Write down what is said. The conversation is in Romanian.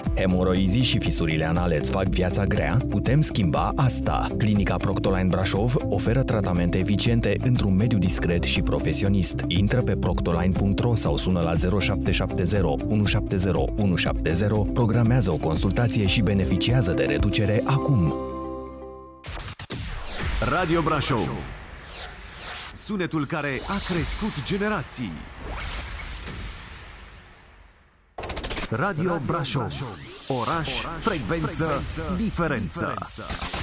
Hemoroizii și fisurile anale îți fac viața grea? Putem schimba asta. Clinica Proctoline Brașov oferă tratamente eficiente într-un mediu discret și profesionist. Intră pe proctoline.ro sau sună la 0770 170 170, programează o consultație și beneficiază de reducere acum. Radio Brașov. Sunetul care a crescut generații. Radio Brașov. Oraș, frecvență, diferență.